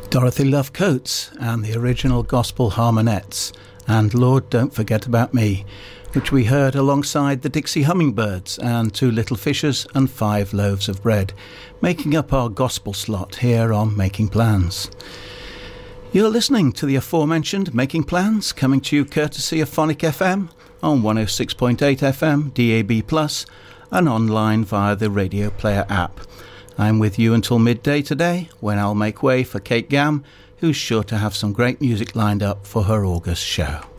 Dorothy Love Coates and the original Gospel Harmonettes, and Lord Don't Forget About Me, which we heard alongside the Dixie Hummingbirds and Two Little Fishes and Five Loaves of Bread, making up our gospel slot here on Making Plans. You're listening to the aforementioned Making Plans, coming to you courtesy of Phonic FM on 106.8 FM, DAB+, and online via the Radio Player app. I'm with you until midday today, when I'll make way for Kate Gamm, who's sure to have some great music lined up for her August show.